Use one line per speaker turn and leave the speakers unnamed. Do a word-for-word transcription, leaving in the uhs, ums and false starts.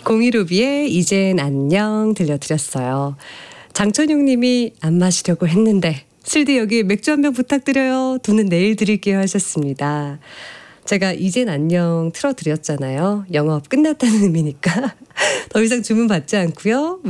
공이루비의 이젠 안녕 들려드렸어요. 장천용 님이 안 마시려고 했는데 슬디 여기 맥주 한 병 부탁드려요. 돈은 내일 드릴게요 하셨습니다. 제가 이젠 안녕 틀어드렸잖아요. 영업 끝났다는 의미니까 더 이상 주문 받지 않고요.